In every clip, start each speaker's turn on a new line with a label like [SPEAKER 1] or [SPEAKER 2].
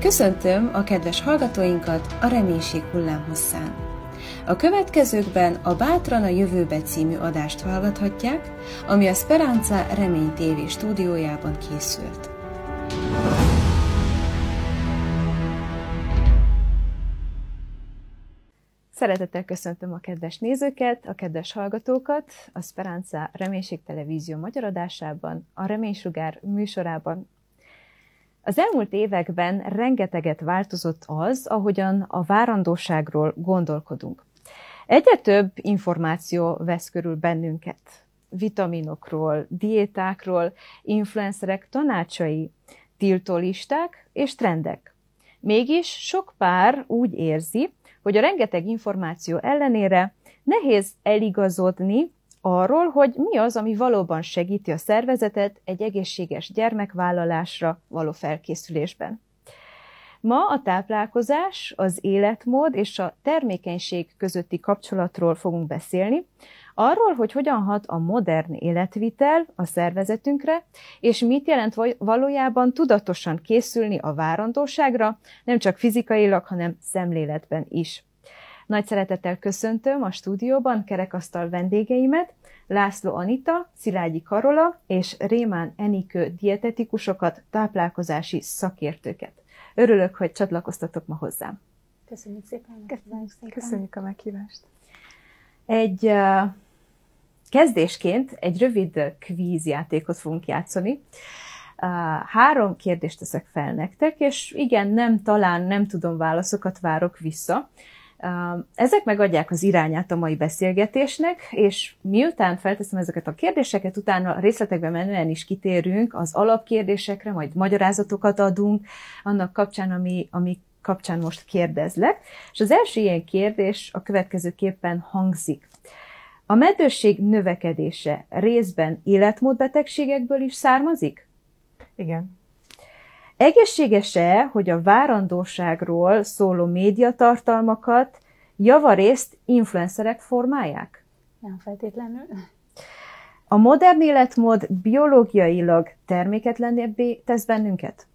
[SPEAKER 1] Köszöntöm a kedves hallgatóinkat a Reménység hullámhosszán. A következőkben a Bátran a jövőbe című adást hallgathatják, ami a Speranza Remény TV stúdiójában készült. Szeretettel köszöntöm a kedves nézőket, a kedves hallgatókat a Speranza Reménység Televízió magyar adásában, a Reménysugár műsorában. Az elmúlt években rengeteget változott az, ahogyan a várandóságról gondolkodunk. Egyre több információ vesz körül bennünket. Vitaminokról, diétákról, influencerek tanácsai, tiltólisták és trendek. Mégis sok pár úgy érzi, hogy a rengeteg információ ellenére nehéz eligazodni arról, hogy mi az, ami valóban segíti a szervezetet egy egészséges gyermekvállalásra való felkészülésben. Ma a táplálkozás, az életmód és a termékenység közötti kapcsolatról fogunk beszélni, arról, hogy hogyan hat a modern életvitel a szervezetünkre, és mit jelent valójában tudatosan készülni a várandóságra, nem csak fizikailag, hanem szemléletben is. Nagy szeretettel köszöntöm a stúdióban kerekasztal vendégeimet, László Anita, Szilágyi Karola és Rémán Enikő dietetikusokat, táplálkozási szakértőket. Örülök, hogy csatlakoztatok ma hozzám.
[SPEAKER 2] Köszönjük szépen.
[SPEAKER 3] Köszönjük a meghívást.
[SPEAKER 1] Egy kezdésként egy rövid kvízjátékot fogunk játszani. 3 kérdést teszek fel nektek, és igen, nem, talán nem tudom, válaszokat várok vissza. Ezek megadják az irányát a mai beszélgetésnek, és miután felteszem ezeket a kérdéseket, utána a részletekben menően is kitérünk az alapkérdésekre, majd magyarázatokat adunk annak kapcsán, ami kapcsán most kérdezlek. És az első ilyen kérdés a következőképpen hangzik. A meddőség növekedése részben életmódbetegségekből is származik?
[SPEAKER 3] Igen.
[SPEAKER 1] Egészséges-e, hogy a várandóságról szóló médiatartalmakat javarészt influencerek formálják?
[SPEAKER 2] Nem feltétlenül.
[SPEAKER 1] A modern életmód biológiailag terméketlenebbé tesz bennünket?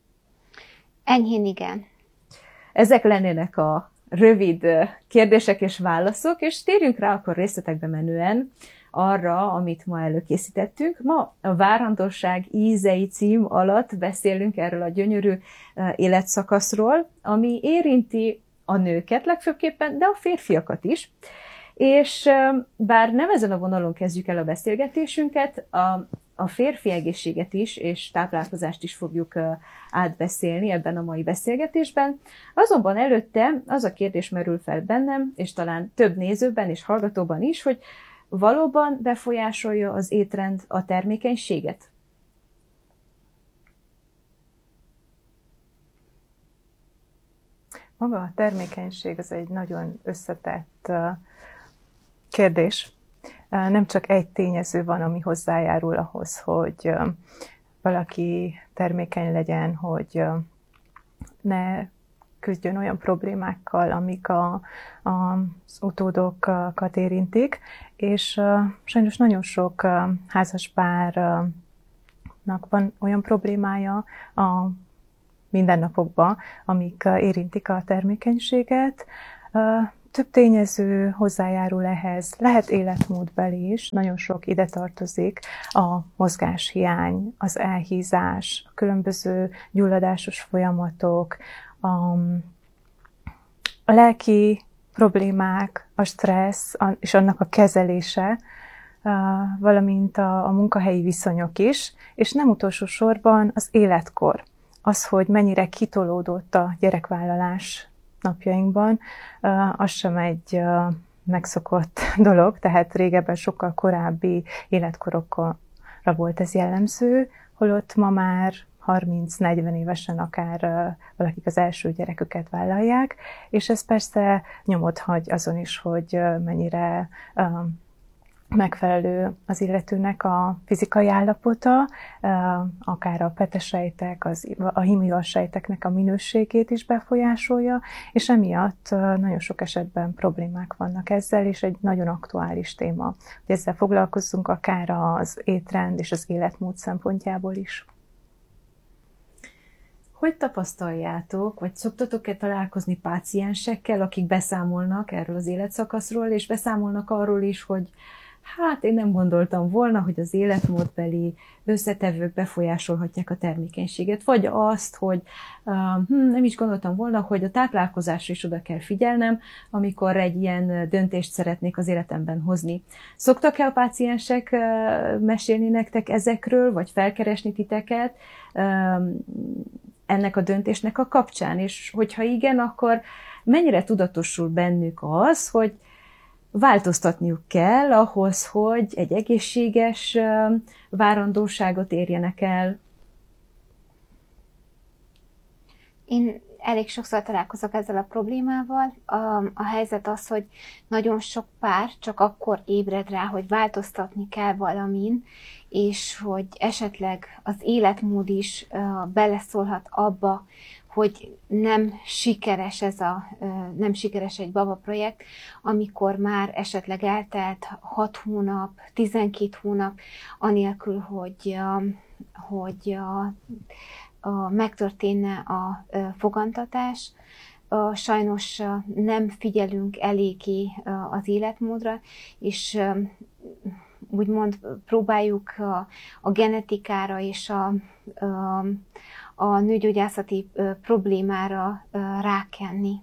[SPEAKER 2] Enyhén igen.
[SPEAKER 1] Ezek lennének a rövid kérdések és válaszok, és térjünk rá akkor részletekbe menően arra, amit ma előkészítettünk. Ma a Várandóság ízei cím alatt beszélünk erről a gyönyörű életszakaszról, ami érinti a nőket legfőképpen, de a férfiakat is. És bár nem ezen a vonalon kezdjük el a beszélgetésünket, a férfi egészséget is és táplálkozást is fogjuk átbeszélni ebben a mai beszélgetésben. Azonban előtte az a kérdés merül fel bennem, és talán több nézőben és hallgatóban is, hogy valóban befolyásolja az étrend a termékenységet?
[SPEAKER 3] Maga a termékenység az egy nagyon összetett kérdés. Nem csak egy tényező van, ami hozzájárul ahhoz, hogy valaki termékeny legyen, hogy ne küzdjön olyan problémákkal, amik az utódokat érintik, és sajnos nagyon sok házaspárnak van olyan problémája a mindennapokban, amik érintik a termékenységet. Több tényező hozzájárul ehhez, lehet életmódbeli is, nagyon sok ide tartozik a mozgáshiány, az elhízás, a különböző gyulladásos folyamatok, a lelki problémák, a stressz és annak a kezelése, valamint a munkahelyi viszonyok is, és nem utolsó sorban az életkor. Az, hogy mennyire kitolódott a gyerekvállalás napjainkban, az sem egy megszokott dolog, tehát régebben sokkal korábbi életkorokra volt ez jellemző, holott ma már 30-40 évesen akár valakik az első gyereküket vállalják, és ez persze nyomot hagy azon is, hogy mennyire megfelelő az illetőnek a fizikai állapota, akár a petesejtek, a hímivassejteknek a minőségét is befolyásolja, és emiatt nagyon sok esetben problémák vannak ezzel, és egy nagyon aktuális téma, hogy ezzel foglalkozzunk akár az étrend és az életmód szempontjából is.
[SPEAKER 1] Hogy tapasztaljátok, vagy szoktatok-e találkozni páciensekkel, akik beszámolnak erről az életszakaszról, és beszámolnak arról is, hogy hát én nem gondoltam volna, hogy az életmódbeli összetevők befolyásolhatják a termékenységet, vagy azt, hogy nem is gondoltam volna, hogy a táplálkozásra is oda kell figyelnem, amikor egy ilyen döntést szeretnék az életemben hozni. Szoktak-e a páciensek mesélni nektek ezekről, vagy felkeresni titeket ennek a döntésnek a kapcsán? És hogyha igen, akkor mennyire tudatosul bennük az, hogy változtatniuk kell ahhoz, hogy egy egészséges várandóságot érjenek el?
[SPEAKER 2] Én elég sokszor találkozok ezzel a problémával. A helyzet az, hogy nagyon sok pár csak akkor ébred rá, hogy változtatni kell valamin, és hogy esetleg az életmód is beleszólhat abba, hogy nem sikeres nem sikeres egy baba projekt, amikor már esetleg eltelt 6 hónap, 12 hónap, anélkül, hogy megtörténne a fogantatás. Sajnos nem figyelünk eléggé az életmódra, és úgymond próbáljuk a genetikára és a nőgyógyászati problémára rákenni.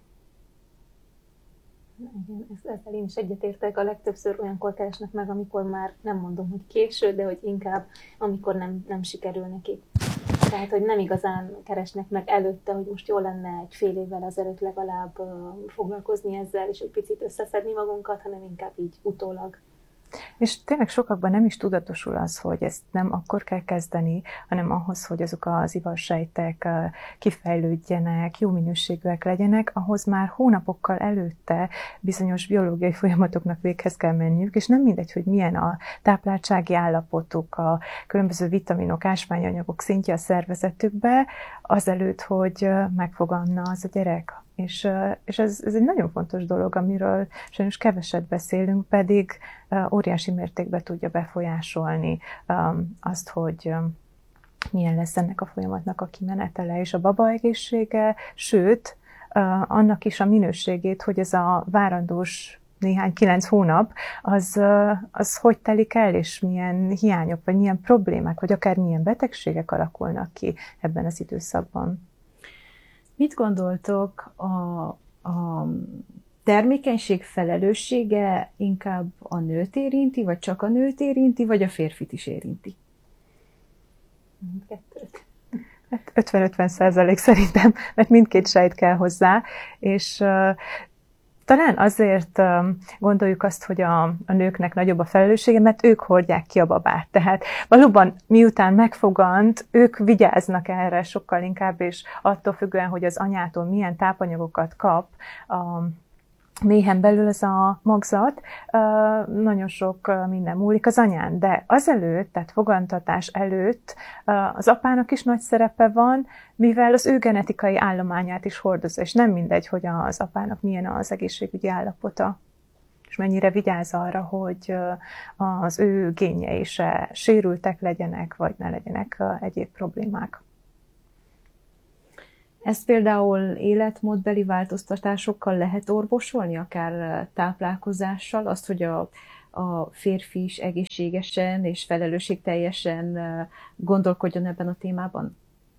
[SPEAKER 4] Igen, ezzel én is egyetértek. A legtöbbször olyankor keresnek meg, amikor már nem mondom, hogy késő, de hogy inkább amikor nem sikerül neki. Tehát, hogy nem igazán keresnek meg előtte, hogy most jó lenne egy fél évvel ezelőtt legalább foglalkozni ezzel, és egy picit összeszedni magunkat, hanem inkább így utólag.
[SPEAKER 3] És tényleg sokakban nem is tudatosul az, hogy ezt nem akkor kell kezdeni, hanem ahhoz, hogy azok az ivarsejtek kifejlődjenek, jó minőségűek legyenek, ahhoz már hónapokkal előtte bizonyos biológiai folyamatoknak véghez kell menniük, és nem mindegy, hogy milyen a tápláltsági állapotuk, a különböző vitaminok, ásványanyagok szintje a szervezetükbe, azelőtt, hogy megfoganna az a gyerek. És ez egy nagyon fontos dolog, amiről sajnos keveset beszélünk, pedig óriási mértékben tudja befolyásolni azt, hogy milyen lesz ennek a folyamatnak a kimenetele, és a baba egészsége, sőt, annak is a minőségét, hogy ez a várandós néhány 9 hónap, az hogy telik el, és milyen hiányok, vagy milyen problémák, vagy akár milyen betegségek alakulnak ki ebben az időszakban.
[SPEAKER 1] Mit gondoltok, a termékenység felelőssége inkább a nőt érinti, vagy csak a nőt érinti, vagy a férfit is érinti?
[SPEAKER 4] Kettőt.
[SPEAKER 3] Hát 50-50% szerintem, mert mindkét sejt kell hozzá, és talán azért gondoljuk azt, hogy a nőknek nagyobb a felelőssége, mert ők hordják ki a babát. Tehát valóban miután megfogant, ők vigyáznak erre sokkal inkább, és attól függően, hogy az anyától milyen tápanyagokat kap a méhen belül ez a magzat, nagyon sok minden múlik az anyán. De azelőtt, tehát fogantatás előtt az apának is nagy szerepe van, mivel az ő genetikai állományát is hordozza, és nem mindegy, hogy az apának milyen az egészségügyi állapota, és mennyire vigyáz arra, hogy az ő génjei se sérültek legyenek, vagy ne legyenek egyéb problémák.
[SPEAKER 1] Ezt például életmódbeli változtatásokkal lehet orvosolni, akár táplálkozással, azt, hogy a férfi is egészségesen és felelősségteljesen gondolkodjon ebben a témában?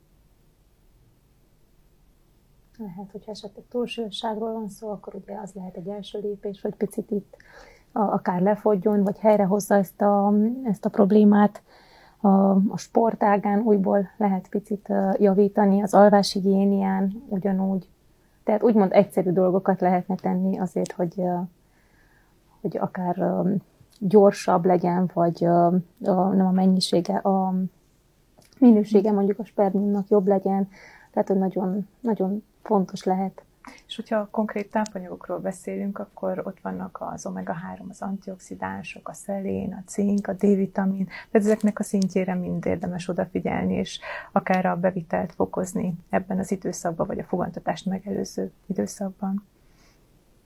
[SPEAKER 4] Lehet, hogyha esetleg túlsúlyosságról van szó, akkor ugye az lehet egy első lépés, hogy picit itt akár lefogjon, vagy helyrehozza ezt a problémát. A sportágán újból lehet picit javítani, az alváshigiénián ugyanúgy. Tehát úgymond egyszerű dolgokat lehetne tenni azért, hogy akár gyorsabb legyen, vagy nem a mennyisége, a minősége mondjuk a spermiumnak jobb legyen. Tehát, hogy nagyon, nagyon fontos lehet.
[SPEAKER 3] És hogyha konkrét tápanyagokról beszélünk, akkor ott vannak az omega-3, az antioxidánsok, a szelén, a cink, a D-vitamin, tehát ezeknek a szintjére mind érdemes odafigyelni, és akár a bevitelt fokozni ebben az időszakban, vagy a fogantatást megelőző időszakban.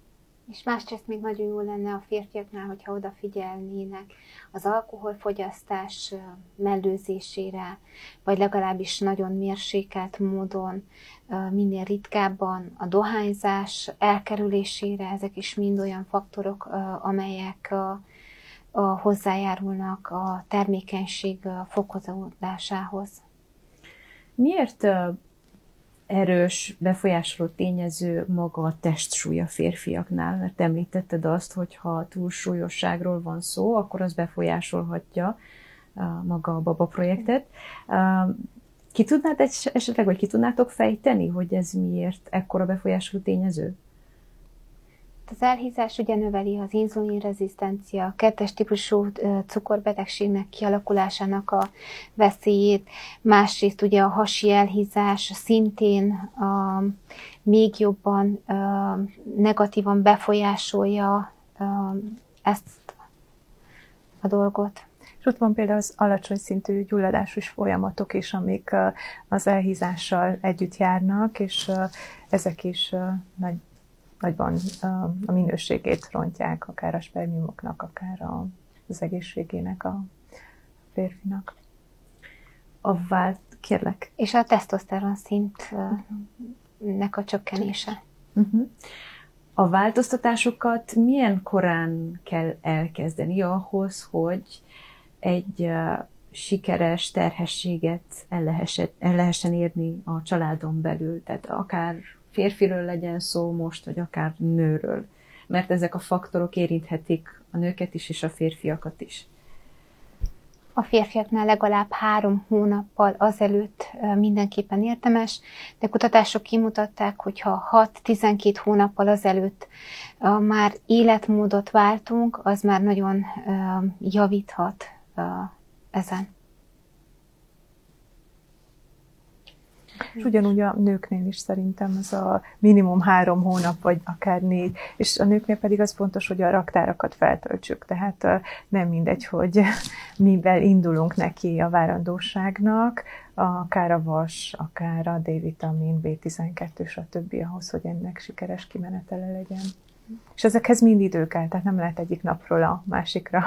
[SPEAKER 2] És másrészt még nagyon jó lenne a férfiaknál, hogyha odafigyelnének az alkoholfogyasztás mellőzésére, vagy legalábbis nagyon mérsékelt módon, minél ritkábban a dohányzás elkerülésére. Ezek is mind olyan faktorok, amelyek hozzájárulnak a termékenység fokozódásához.
[SPEAKER 1] Miért erős, befolyásoló tényező maga a testsúly a férfiaknál? Mert említetted azt, hogy ha túlsúlyosságról van szó, akkor az befolyásolhatja maga a Baba projektet. Ki tudnád esetleg, vagy ki tudnátok fejteni, hogy ez miért ekkora befolyásoló tényező?
[SPEAKER 2] Az elhízás ugye növeli az inzulinrezisztencia, a 2-es típusú cukorbetegségnek kialakulásának a veszélyét, másrészt ugye a hasi elhízás szintén még jobban negatívan befolyásolja ezt a dolgot.
[SPEAKER 3] És ott van például az alacsony szintű gyulladásos folyamatok is, amik az elhízással együtt járnak, és ezek is nagyban a minőségét rontják, akár a spermiumoknak, akár az egészségének a férfinak.
[SPEAKER 1] Kérlek.
[SPEAKER 2] És a tesztoszteron szintnek a csökkenése.
[SPEAKER 1] A változtatásokat milyen korán kell elkezdeni ahhoz, hogy egy sikeres terhességet el lehessen érni a családon belül? Tehát akár férfiről legyen szó most, vagy akár nőről. Mert ezek a faktorok érinthetik a nőket is, és a férfiakat is.
[SPEAKER 2] A férfiaknál legalább 3 hónappal azelőtt mindenképpen érdemes, de kutatások kimutatták, hogy ha 6-12 hónappal azelőtt már életmódot váltunk, az már nagyon javíthat ezen.
[SPEAKER 3] És ugyanúgy a nőknél is szerintem az a minimum 3 hónap, vagy akár 4, és a nőknél pedig az fontos, hogy a raktárakat feltöltsük, tehát nem mindegy, hogy mivel indulunk neki a várandóságnak, akár a vas, akár a D-vitamin, B12, stb. Ahhoz, hogy ennek sikeres kimenetele legyen. És ezekhez mind idő kell, tehát nem lehet egyik napról a másikra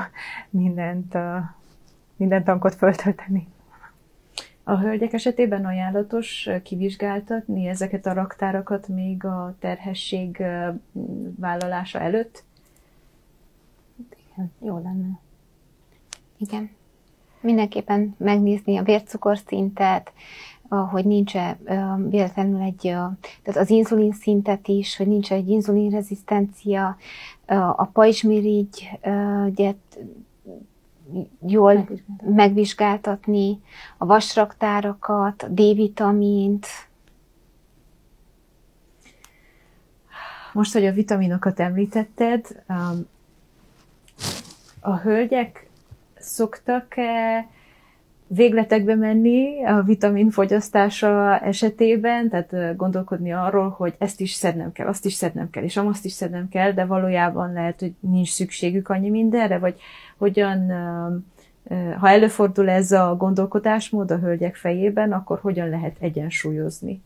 [SPEAKER 3] minden tankot föltölteni.
[SPEAKER 1] A hölgyek esetében ajánlatos kivizsgáltatni ezeket a raktárakat még a terhesség vállalása előtt?
[SPEAKER 4] Igen, jó lenne.
[SPEAKER 2] Igen. Mindenképpen megnézni a vércukorszintet, hogy nincs-e véletlenül tehát az inzulin szintet is, hogy nincs egy inzulinrezisztencia, a pajzsmirigyet jól megvizsgáltatni, a vasraktárakat, a D-vitamint.
[SPEAKER 1] Most, hogy a vitaminokat említetted, a hölgyek szoktak-e végletekbe menni a vitamin fogyasztása esetében, tehát gondolkodni arról, hogy ezt is szednem kell, azt is szednem kell, és azt is szednem kell, de valójában lehet, hogy nincs szükségük annyi mindenre, vagy hogyan, ha előfordul ez a gondolkodásmód a hölgyek fejében, akkor hogyan lehet egyensúlyozni?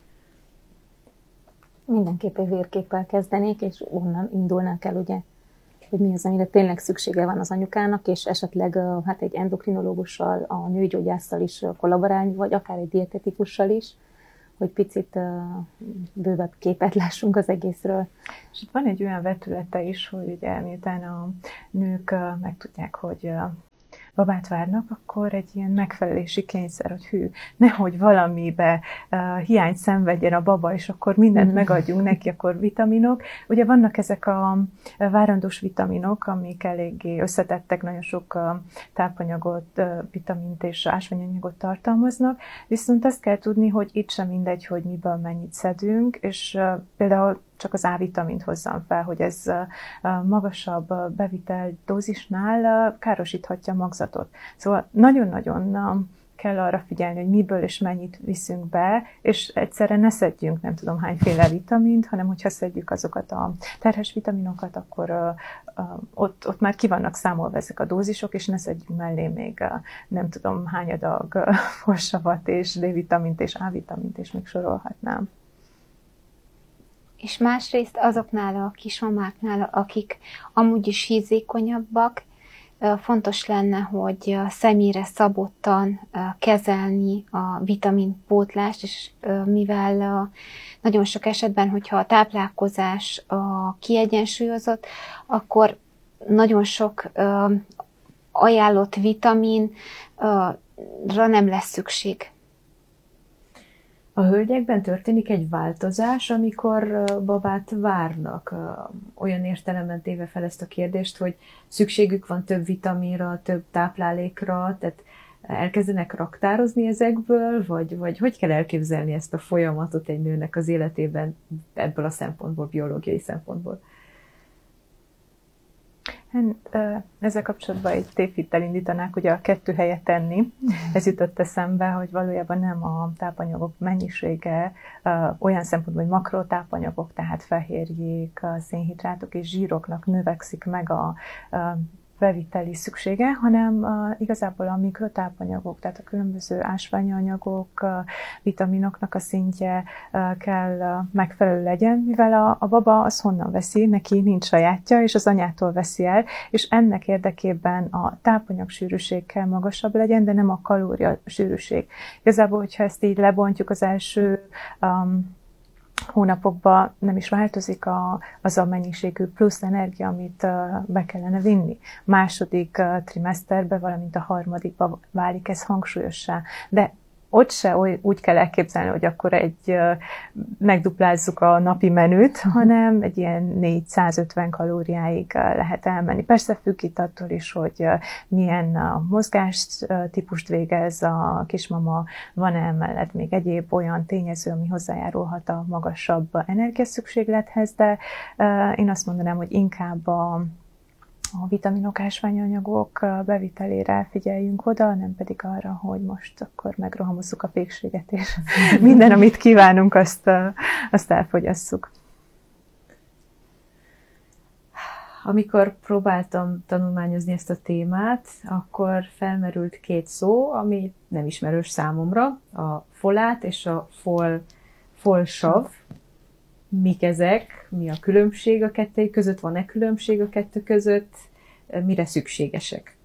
[SPEAKER 4] Mindenképp egy vérképpel kezdenék, és onnan indulnánk el, ugye, hogy mi az, amire tényleg szüksége van az anyukának, és esetleg egy endokrinológussal, a nőgyógyásszal is kollaborálni, vagy akár egy dietetikussal is, hogy picit bővebb képet lássunk az egészről.
[SPEAKER 3] És itt van egy olyan vetülete is, hogy ugye miután a nők megtudják, hogy babát várnak, akkor egy ilyen megfelelési kényszer, hogy hű, nehogy valamibe hiányt szenvedjen a baba, és akkor mindent megadjunk neki, akkor vitaminok. Ugye vannak ezek a várandós vitaminok, amik eléggé összetettek, nagyon sok tápanyagot, vitamint és ásványanyagot tartalmaznak, viszont azt kell tudni, hogy itt sem mindegy, hogy miből mennyit szedünk, és például csak az A-vitamint hozzam fel, hogy ez magasabb bevitel dózisnál károsíthatja a magzatot. Szóval nagyon-nagyon kell arra figyelni, hogy miből és mennyit viszünk be, és egyszerre ne szedjünk nem tudom hányféle vitamint, hanem hogyha szedjük azokat a terhes vitaminokat, akkor ott már ki vannak számolva ezek a dózisok, és ne szedjünk mellé még nem tudom hány adag folsavat és D-vitamint és A-vitamint, és még sorolhatnám.
[SPEAKER 2] És másrészt azoknál a kismamáknál, akik amúgy is hízékonyabbak, fontos lenne, hogy személyre szabottan kezelni a vitaminpótlást, és mivel nagyon sok esetben, hogyha a táplálkozás kiegyensúlyozott, akkor nagyon sok ajánlott vitaminra nem lesz szükség.
[SPEAKER 1] A hölgyekben történik egy változás, amikor babát várnak. Olyan értelemben téve fel ezt a kérdést, hogy szükségük van több vitaminra, több táplálékra, tehát elkezdenek raktározni ezekből, vagy hogy kell elképzelni ezt a folyamatot egy nőnek az életében ebből a szempontból, biológiai szempontból?
[SPEAKER 3] Ezzel kapcsolatban egy tévhittel indítanák, ugye a 2 helyet tenni. Ez jutott eszembe, hogy valójában nem a tápanyagok mennyisége olyan szempontból, hogy makrotápanyagok, tehát fehérjék, szénhidrátok és zsíroknak növekszik meg a beviteli szüksége, hanem igazából a mikrotápanyagok, tehát a különböző ásványi anyagok, vitaminoknak a szintje kell megfelelő legyen, mivel a baba az honnan veszi, neki nincs sajátja, és az anyától veszi el, és ennek érdekében a tápanyagsűrűség kell magasabb legyen, de nem a kalóriasűrűség. Igazából, hogyha ezt így lebontjuk az első hónapokban nem is változik az a mennyiségű plusz energia, amit be kellene vinni. Második trimeszterben, valamint a harmadikban válik ez hangsúlyossá. De ott se úgy kell elképzelni, hogy akkor megduplázzuk a napi menüt, hanem egy ilyen 450 kalóriáig lehet elmenni. Persze függ itt attól is, hogy milyen mozgás típust végez a kismama, van emellett még egyéb olyan tényező, ami hozzájárulhat a magasabb energiaszükséglethez, de én azt mondanám, hogy inkább a vitaminok, ásványanyagok bevitelére figyeljünk oda, nem pedig arra, hogy most akkor megrohamozzuk a pékséget, és minden, amit kívánunk, azt elfogyasszuk.
[SPEAKER 1] Amikor próbáltam tanulmányozni ezt a témát, akkor felmerült 2 szó, ami nem ismerős számomra, a folát és a folsav. Mik ezek? Mi a különbség a kettő között? Van-e különbség a kettő között? Mire szükségesek?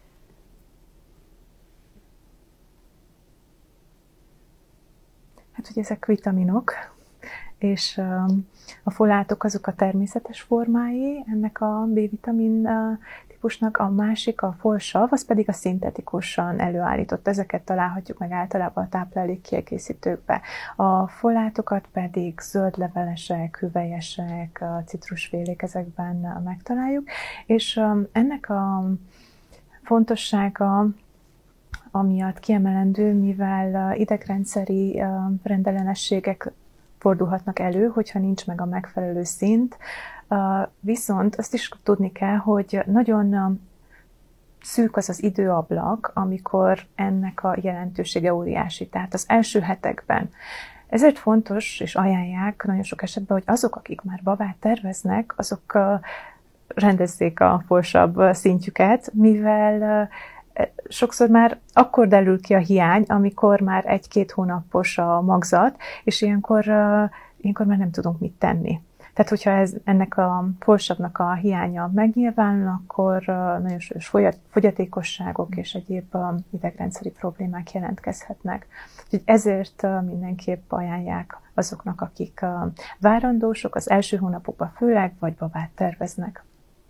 [SPEAKER 3] Hát, hogy ezek vitaminok, és a folátok azok a természetes formái ennek a B-vitamin típusnak, a másik, a folsav, az pedig a szintetikusan előállított. Ezeket találhatjuk meg általában a táplálékkiegészítőkbe. A folátokat pedig zöldlevelesek, hüvelyesek, citrusfélék, ezekben megtaláljuk, és ennek a fontossága amiatt kiemelendő, mivel idegrendszeri rendellenességek fordulhatnak elő, hogyha nincs meg a megfelelő szint. Viszont azt is tudni kell, hogy nagyon szűk az időablak, amikor ennek a jelentősége óriási. Tehát az első hetekben. Ezért fontos, és ajánlják nagyon sok esetben, hogy azok, akik már babát terveznek, azok rendezzék a folsav szintjüket, mivel sokszor már akkor derül ki a hiány, amikor már 1-2 hónapos a magzat, és ilyenkor már nem tudunk mit tenni. Tehát, hogyha ennek a folsavnak a hiánya megnyilvánul, akkor nagyon súlyos fogyatékosságok és egyéb idegrendszeri problémák jelentkezhetnek. Úgyhogy ezért mindenképp ajánlják azoknak, akik várandósok, az első hónapokban főleg, vagy babát terveznek.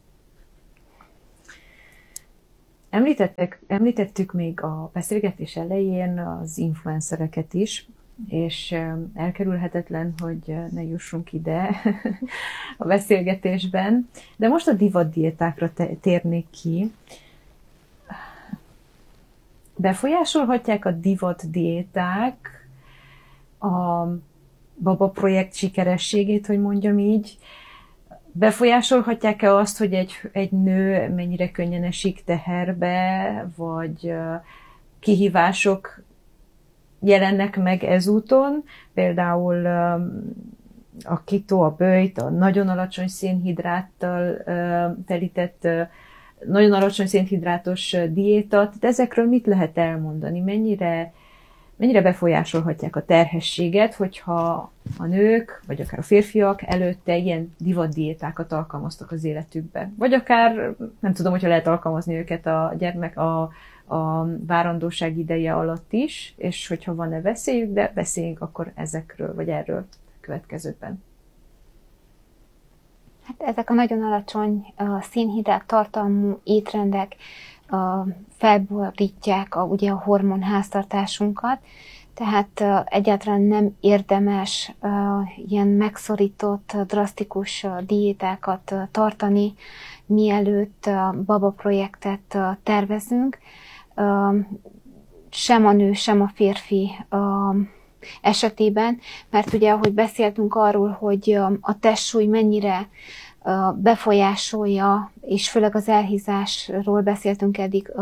[SPEAKER 1] Említettük még a beszélgetés elején az influencereket is, és elkerülhetetlen, hogy ne jussunk ide a beszélgetésben. De most a divatdiétákra térnék ki. Befolyásolhatják a divatdiéták a baba projekt sikerességét, hogy mondjam így? Befolyásolhatják-e azt, hogy egy nő mennyire könnyen esik teherbe, vagy kihívások jelennek meg ezúton, például a keto, a böjt, a nagyon alacsony szénhidráttal telített, nagyon alacsony szénhidrátos diéta, tehát ezekről mit lehet elmondani? mennyire befolyásolhatják a terhességet, hogyha a nők, vagy akár a férfiak előtte ilyen divatdiétákat alkalmaztak az életükben. Vagy akár, nem tudom, hogyha lehet alkalmazni őket a gyermek a várandóság ideje alatt is, és hogyha van-e veszélyük, de beszéljünk akkor ezekről, vagy erről következőben.
[SPEAKER 2] Hát ezek a nagyon alacsony szénhidrát tartalmú étrendek felborítják ugye a hormonháztartásunkat, tehát egyáltalán nem érdemes ilyen megszorított, drasztikus diétákat tartani, mielőtt baba projektet tervezünk. Sem a nő, sem a férfi esetében, mert ugye, ahogy beszéltünk arról, hogy a testsúly mennyire befolyásolja, és főleg az elhízásról beszéltünk eddig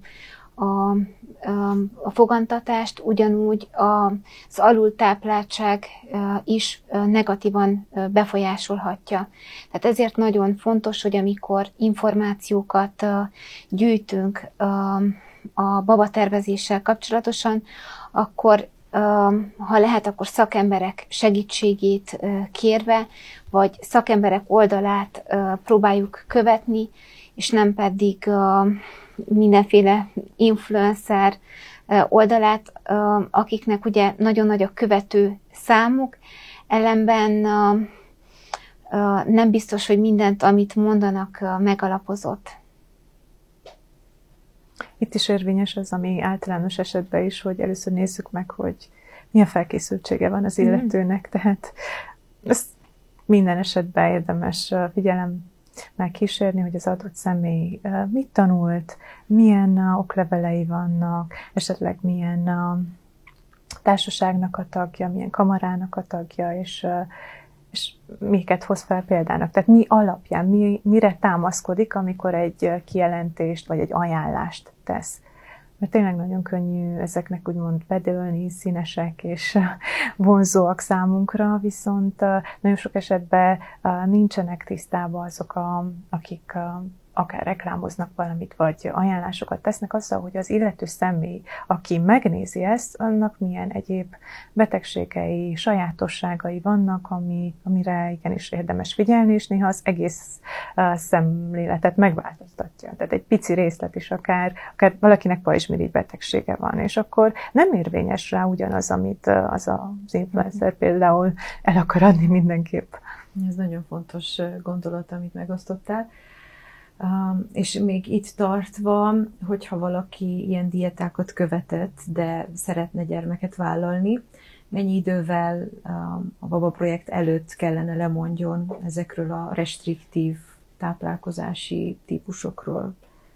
[SPEAKER 2] a fogantatást, ugyanúgy az alultápláltság is negatívan befolyásolhatja. Tehát ezért nagyon fontos, hogy amikor információkat gyűjtünk a babatervezéssel kapcsolatosan, akkor ha lehet, akkor szakemberek segítségét kérve, vagy szakemberek oldalát próbáljuk követni, és nem pedig mindenféle influencer oldalát, akiknek ugye nagyon nagy a követő számuk, ellenben nem biztos, hogy mindent, amit mondanak, megalapozott.
[SPEAKER 3] Itt is érvényes az, ami általános esetben is, hogy először nézzük meg, hogy milyen felkészültsége van az illetőnek. Tehát ezt minden esetben érdemes figyelemmel kísérni, hogy az adott személy mit tanult, milyen oklevelei vannak, esetleg milyen társaságnak a tagja, milyen kamarának a tagja, és miket hoz fel példának. Tehát mi alapján, mire támaszkodik, amikor egy kijelentést vagy egy ajánlást tesz. Mert tényleg nagyon könnyű ezeknek úgymond bedőlni, színesek és vonzóak számunkra, viszont nagyon sok esetben nincsenek tisztában azok, akik akár reklámoznak valamit, vagy ajánlásokat tesznek azzal, hogy az illető személy, aki megnézi ezt, annak milyen egyéb betegségei, sajátosságai vannak, amire igenis érdemes figyelni, és néha az egész szemléletet megváltoztatja. Tehát egy pici részlet is akár valakinek pajzsmirigy betegsége van, és akkor nem érvényes rá ugyanaz, amit az influencer például el akar adni mindenképp.
[SPEAKER 1] Ez nagyon fontos gondolat, amit megosztottál. És még itt tartva, hogyha valaki ilyen diétákat követett, de szeretne gyermeket vállalni, mennyi idővel a Baba projekt előtt kellene lemondjon ezekről a restriktív táplálkozási típusokról?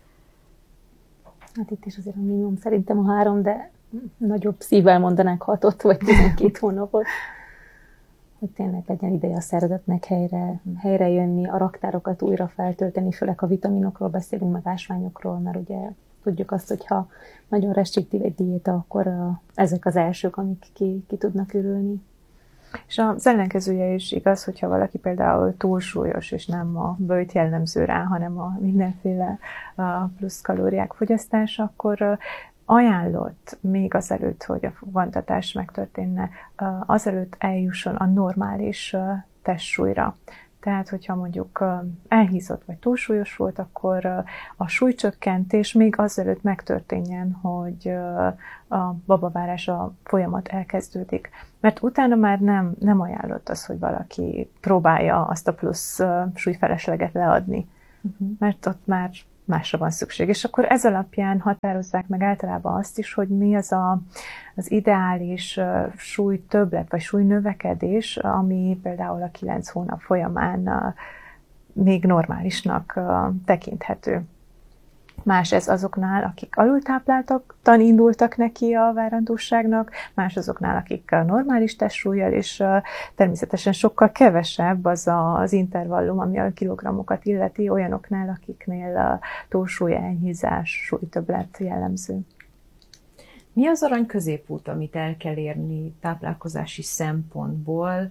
[SPEAKER 4] Hát itt is azért a minimum szerintem a 3, de nagyobb szívvel mondanánk 6 vagy 12 hónapot. Hogy tényleg legyen ideje a szervezetnek helyre jönni, a raktárokat újra feltölteni, főleg a vitaminokról beszélünk, meg ásványokról, mert ugye tudjuk azt, hogy ha nagyon restriktív egy diéta, akkor ezek az elsők, amik ki tudnak ürülni.
[SPEAKER 3] És az ellenkezője is igaz, hogyha valaki például túlsúlyos, és nem a böjt jellemző rá, hanem a mindenféle plusz kalóriák fogyasztása, akkor ajánlott még azelőtt, hogy a fogantatás megtörténne, azelőtt eljusson a normális testsúlyra. Tehát, hogyha mondjuk elhízott vagy túlsúlyos volt, akkor a súlycsökkentés még azelőtt megtörténjen, hogy a babavárás a folyamat elkezdődik. Mert utána már nem ajánlott az, hogy valaki próbálja azt a plusz súlyfelesleget leadni. Mert ott már másra van szükség. És akkor ez alapján határozzák meg általában azt is, hogy mi az az ideális súlytöbblet vagy súlynövekedés, ami például a 9 hónap folyamán még normálisnak tekinthető. Más ez azoknál, akik alultápláltan indultak neki a várandóságnak, más azoknál, akik normális testsúllyal, és természetesen sokkal kevesebb az intervallum, ami a kilogrammokat illeti, olyanoknál, akiknél túlsúly, elhízás, súlytöbblet jellemző.
[SPEAKER 1] Mi az arany középút, amit el kell érni táplálkozási szempontból?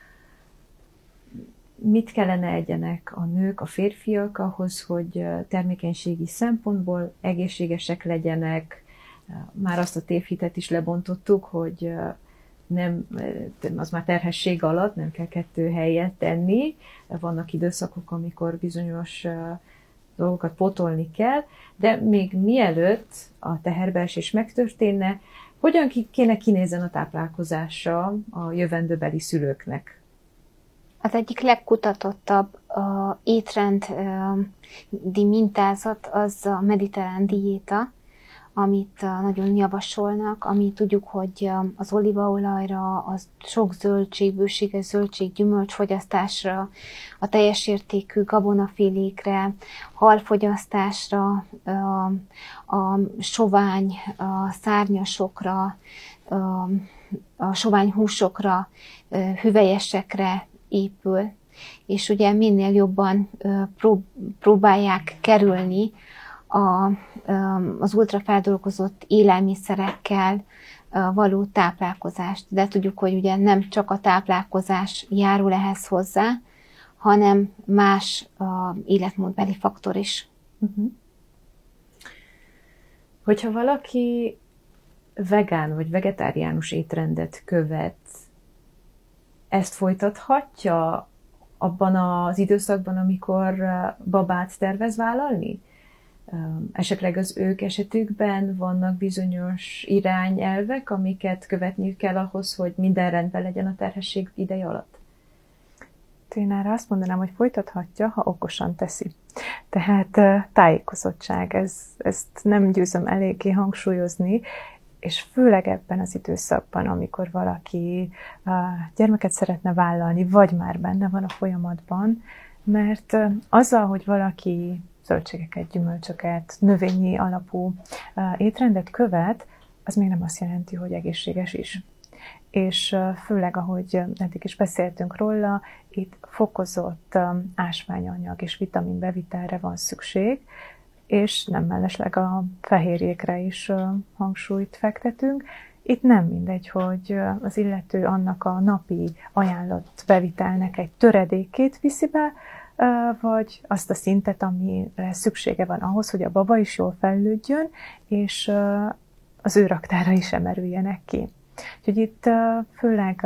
[SPEAKER 1] Mit kellene egyenek a nők, a férfiak ahhoz, hogy termékenységi szempontból egészségesek legyenek, Már azt a tévhitet is lebontottuk, hogy nem, az már terhesség alatt nem kell 2 helyet tenni. Vannak időszakok, amikor bizonyos dolgokat pótolni kell, de még mielőtt a teherbeesés megtörténne, hogyan kéne kinézzen a táplálkozása a jövendőbeli szülőknek?
[SPEAKER 2] Az egyik legkutatottabb étrendi mintázat az a mediterrán diéta, amit nagyon javasolnak, ami tudjuk, hogy az olívaolajra, az sok zöldség, bőséges zöldség, gyümölcsfogyasztásra, a teljes értékű gabonafélékre, halfogyasztásra, a sovány a szárnyasokra, a sovány húsokra, hüvelyesekre épül, és ugye minél jobban próbálják kerülni az ultrafeldolgozott élelmiszerekkel való táplálkozást. De tudjuk, hogy ugye nem csak a táplálkozás járul ehhez hozzá, hanem más életmódbeli faktor is.
[SPEAKER 1] Hogyha valaki vegán vagy vegetáriánus étrendet követ, ezt folytathatja abban az időszakban, amikor babát tervez vállalni? Esetleg az ők esetükben vannak bizonyos irányelvek, amiket követniük kell ahhoz, hogy minden rendben legyen a terhesség ideje alatt?
[SPEAKER 3] Én erre azt mondanám, hogy folytathatja, ha okosan teszi. Tehát tájékozottság, ezt nem győzöm eléggé hangsúlyozni, és főleg ebben az időszakban, amikor valaki gyermeket szeretne vállalni, vagy már benne van a folyamatban, mert azzal, hogy valaki zöldségeket, gyümölcsöket, növényi alapú étrendet követ, az még nem azt jelenti, hogy egészséges is. És főleg, ahogy eddig is beszéltünk róla, itt fokozott ásványanyag és vitaminbevitelre van szükség, és nem mellesleg a fehérjékre is hangsúlyt fektetünk. Itt nem mindegy, hogy az illető annak a napi ajánlott bevitelnek egy töredékét viszi be, vagy azt a szintet, amire szüksége van ahhoz, hogy a baba is jól fejlődjön, és az ő raktára is emelüljenek ki. Úgyhogy itt főleg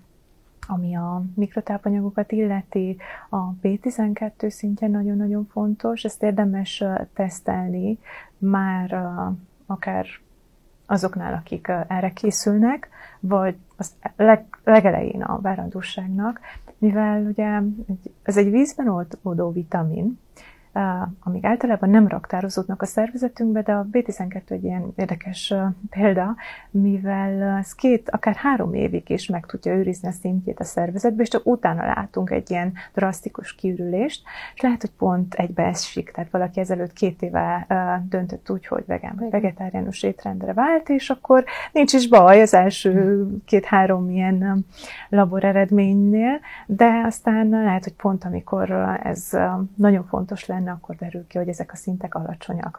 [SPEAKER 3] ami a mikrotápanyagokat illeti, a B12 szintje nagyon-nagyon fontos, ezt érdemes tesztelni már akár azoknál, akik erre készülnek, vagy az legelején a várandóságnak, mivel ugye ez egy vízben oldódó vitamin, amik általában nem raktározódnak a szervezetünkbe, de a B12 egy ilyen érdekes példa, mivel ez 2, akár 3 évig is meg tudja őrizni a szintjét a szervezetbe, és csak utána látunk egy ilyen drasztikus kiürülést, és lehet, hogy pont egybeesik, tehát valaki ezelőtt 2 éve döntött úgy, hogy vegán vagy vegetáriánus étrendre vált, és akkor nincs is baj az első 2-3 ilyen labor eredménynél, de aztán lehet, hogy pont amikor ez nagyon fontos lenne, akkor derül ki, hogy ezek a szintek alacsonyak.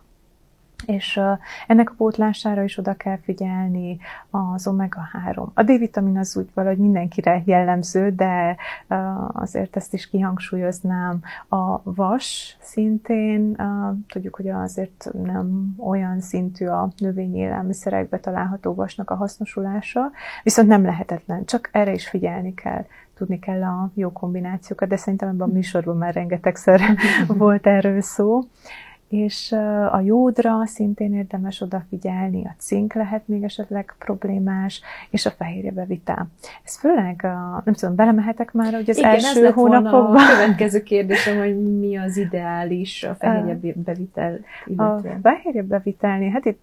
[SPEAKER 3] És ennek a pótlására is oda kell figyelni, az omega-3. A D-vitamin az úgy valahogy mindenkire jellemző, de azért ezt is kihangsúlyoznám. A vas szintén, tudjuk, hogy azért nem olyan szintű a növényi élelmiszerekbe található vasnak a hasznosulása, viszont nem lehetetlen, csak erre is figyelni kell. Tudni kell a jó kombinációkat, de szerintem ebben a műsorban már rengetegszer volt erről szó. És a jódra szintén érdemes odafigyelni, a cink lehet még esetleg problémás, és a fehérjebevitel. Ez főleg, nem tudom, belemehetek már, hogy az első hónapokban.
[SPEAKER 1] A következő kérdésem, hogy mi az ideális a fehérjebevitel illetően.
[SPEAKER 3] A fehérjebevitelnél, hát itt